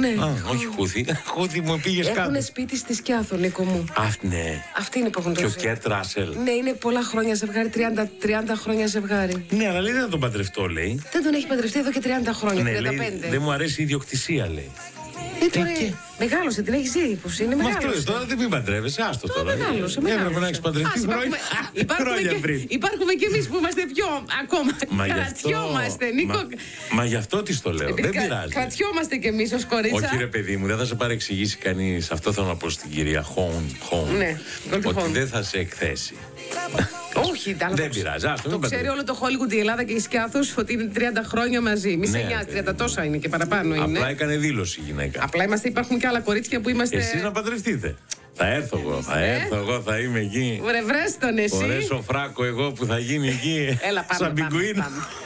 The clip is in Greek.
Ναι. Όχι Χούθη. Χούθη μου πήγες κάτω. Έχουνε σπίτι στη Σκιάθο, Νίκο μου. Ναι. Αυτή είναι που έχουν Και ο δώσει. Κέρτ Ράσελ. Ναι, είναι πολλά χρόνια ζευγάρι, 30 χρόνια ζευγάρι. Ναι, αλλά λέει δεν θα τον παντρευτώ, λέει. Δεν τον έχει παντρευτεί εδώ και 30 χρόνια, Ναι, 35. λέει, δεν μου αρέσει η ιδιοκτησία, λέει. Τώρα μεγάλωσε, την έχει ζει πως είναι Μα μεγάλο. αυτό τώρα δεν μην παντρεύεσαι, άστο τώρα. Μεγάλωσε. Έπρεπε να έχει παντρευτεί χρόνια πριν. Υπάρχουμε κι εμείς που είμαστε πιο ακόμα. Κρατιόμαστε, Νίκο. Μα γι' αυτό τη το λέω. Δεν πειράζει. Κρατιόμαστε κι εμείς ως κορίτσα. Όχι, ρε παιδί μου, δεν θα σε παρεξηγήσει κανείς. Αυτό θέλω να πω στην κυρία Χόουν. Ναι, ότι δεν θα σε εκθέσει. Όχι, αλλά δεν πειράζει. Το ξέρει όλο το Hollywood, η Ελλάδα και η Σκιάθος ότι είναι 30 χρόνια μαζί. Μη σε νοιάζει, 30 τόσα είναι και παραπάνω είναι. Απλά έκανε δήλωση η γυναίκα. Απλά υπάρχουν και άλλα κορίτσια που είμαστε. Εσείς να παντρευτείτε. Θα έρθω εγώ, θα είμαι εκεί. Βρε, βρες τον εσύ. Φορέσω φράκο εγώ που θα γίνει εκεί. Έλα, πάμε. Σαν πιγκουίνα.